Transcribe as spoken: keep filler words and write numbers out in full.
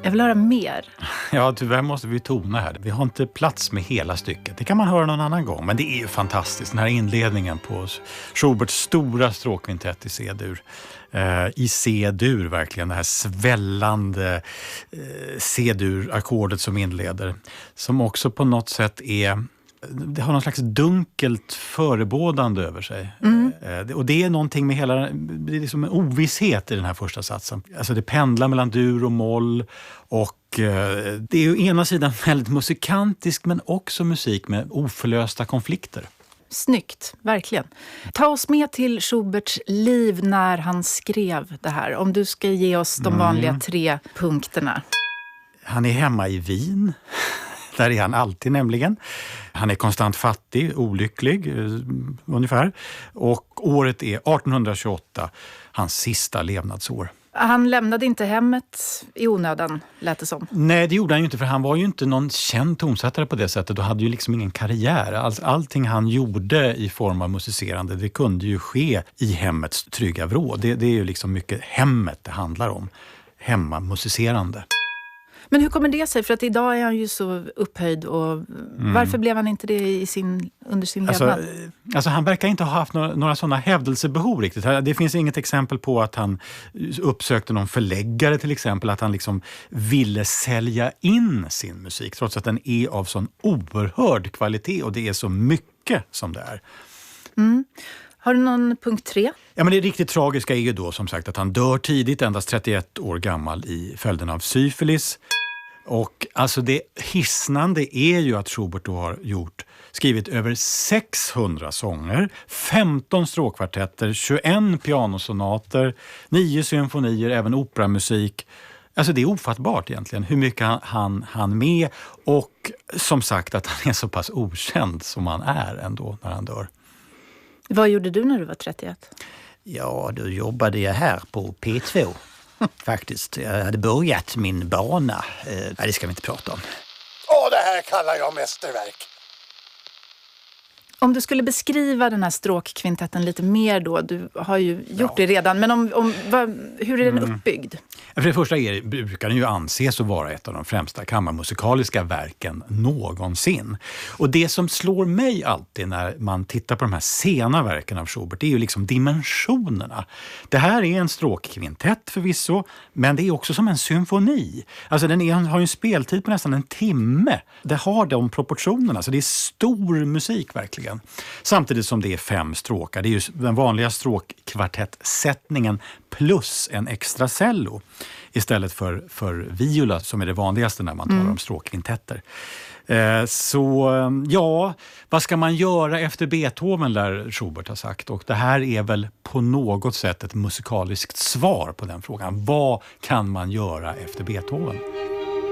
Jag vill höra mer. Ja, tyvärr måste vi tona här. Vi har inte plats med hela stycket. Det kan man höra någon annan gång. Men det är ju fantastiskt. Den här inledningen på Schuberts stora stråkkvintett i C-dur. Eh, I C-dur verkligen. Det här svällande eh, C-dur-ackordet som inleder. Som också på något sätt är... Det har någon slags dunkelt förebådande över sig. Mm. Eh, och det är någonting med hela... Det är liksom en ovisshet i den här första satsen. Alltså det pendlar mellan dur och moll. Och eh, det är ju ena sidan väldigt musikantisk men också musik med oförlösta konflikter. Snyggt, verkligen. Ta oss med till Schuberts liv när han skrev det här. Om du ska ge oss de vanliga mm. tre punkterna. Han är hemma i Wien. Där är han alltid nämligen. Han är konstant fattig, olycklig eh, ungefär. Och året är arton tjugoåtta, hans sista levnadsår. Han lämnade inte hemmet i onödan, lät det som. Nej, det gjorde han ju inte, för han var ju inte någon känd tonsättare på det sättet och hade ju liksom ingen karriär. All, allting han gjorde i form av musicerande, det kunde ju ske i hemmets trygga vrå. Det, det är ju liksom mycket hemmet det handlar om. Hemmamusicerande. Men hur kommer det sig? För att idag är han ju så upphöjd och mm. varför blev han inte det i sin, under sin levnad? Alltså, alltså han verkar inte ha haft några, några sådana hävdelsebehov riktigt. Det finns inget exempel på att han uppsökte någon förläggare till exempel, att han liksom ville sälja in sin musik trots att den är av sån oerhörd kvalitet och det är så mycket som det är. Mm. Har du någon punkt tre? Ja, men det riktigt tragiska är ju då som sagt att han dör tidigt, endast trettioett år gammal i följden av syfilis. Och alltså det hisnande är ju att Schubert då har gjort, skrivit över sexhundra sånger, femton stråkkvartetter, tjugoett pianosonater, nio symfonier, även operamusik. Alltså det är ofattbart egentligen hur mycket han, han, han med och som sagt att han är så pass okänd som han är ändå när han dör. Vad gjorde du när du var trettioett? Ja, då jobbade jag här på P två faktiskt. Jag hade börjat min bana. Eh, det ska vi inte prata om. Åh, det här kallar jag mästerverk. Om du skulle beskriva den här stråkkvintetten lite mer då, du har ju gjort ja. det redan, men om, om, vad, hur är den mm. uppbyggd? För det första är, brukar den ju anses att vara ett av de främsta kammarmusikaliska verken någonsin. Och det som slår mig alltid när man tittar på de här sena verken av Schubert, det är ju liksom dimensionerna. Det här är en stråkkvintett förvisso, men det är också som en symfoni. Alltså den är, har ju en speltid på nästan en timme. Det har de proportionerna, så det är stor musik verkligen. Samtidigt som det är fem stråkar. Det är ju den vanliga stråkkvartettsättningen plus en extra cello istället för, för viola som är det vanligaste när man talar mm. om stråkkvintetter. Eh, så ja, vad ska man göra efter Beethoven lär Schubert ha sagt. Och det här är väl på något sätt ett musikaliskt svar på den frågan. Vad kan man göra efter Beethoven?